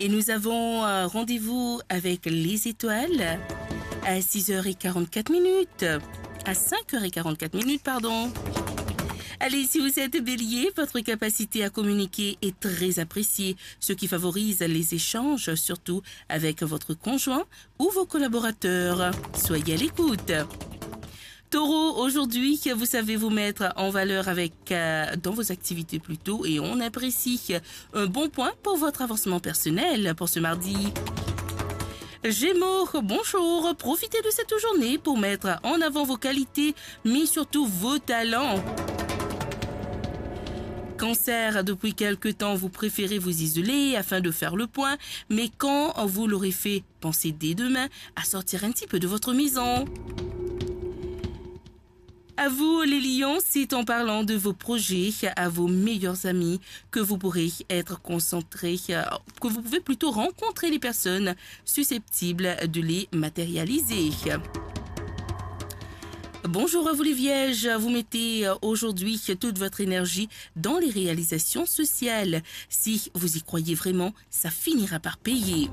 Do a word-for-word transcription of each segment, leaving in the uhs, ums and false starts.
Et nous avons un rendez-vous avec les étoiles à six heures quarante-quatre minutes. À cinq heures quarante-quatre minutes, pardon. Allez, si vous êtes bélier, votre capacité à communiquer est très appréciée, ce qui favorise les échanges, surtout avec votre conjoint ou vos collaborateurs. Soyez à l'écoute. Taureau, aujourd'hui, vous savez vous mettre en valeur avec euh, dans vos activités plutôt et on apprécie un bon point pour votre avancement personnel pour ce mardi. Gémeaux, bonjour, profitez de cette journée pour mettre en avant vos qualités, mais surtout vos talents. Cancer, depuis quelque temps, vous préférez vous isoler afin de faire le point, mais quand vous l'aurez fait, pensez dès demain à sortir un petit peu de votre maison. À vous, les lions, c'est en parlant de vos projets à vos meilleurs amis que vous pourrez être concentrés, que vous pouvez plutôt rencontrer les personnes susceptibles de les matérialiser. Bonjour à vous les vierges, vous mettez aujourd'hui toute votre énergie dans les réalisations sociales. Si vous y croyez vraiment, ça finira par payer.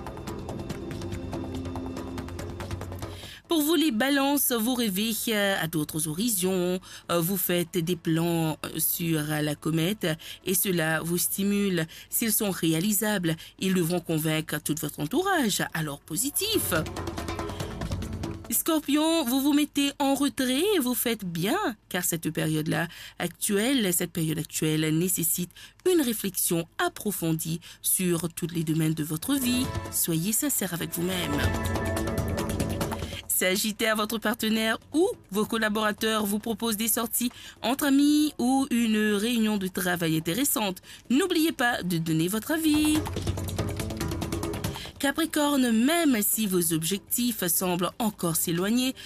Pour vous les balances, vous rêvez à d'autres horizons, vous faites des plans sur la comète et cela vous stimule. S'ils sont réalisables, ils devront convaincre tout votre entourage, alors positif. Scorpion, vous vous mettez en retrait et vous faites bien, car cette période-là actuelle, cette période actuelle nécessite une réflexion approfondie sur tous les domaines de votre vie. Soyez sincère avec vous-même. Sagittaire, votre partenaire ou vos collaborateurs vous proposent des sorties entre amis ou une réunion de travail intéressante. N'oubliez pas de donner votre avis. Capricorne, même si vos objectifs semblent encore s'éloigner,